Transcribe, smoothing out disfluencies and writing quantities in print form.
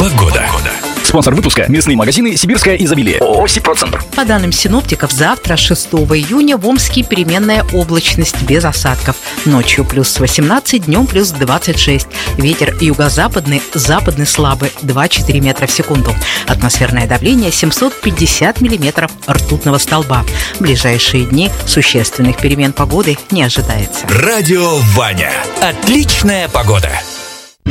Погода. Спонсор выпуска – местные магазины «Сибирское изобилие». ООО «Сибпроцентр». По данным синоптиков, завтра, 6 июня, в Омске переменная облачность без осадков. Ночью плюс 18, днем плюс 26. Ветер юго-западный, западный слабый, 2-4 метра в секунду. Атмосферное давление 750 миллиметров ртутного столба. В ближайшие дни существенных перемен погоды не ожидается. Радио Ваня. Отличная погода.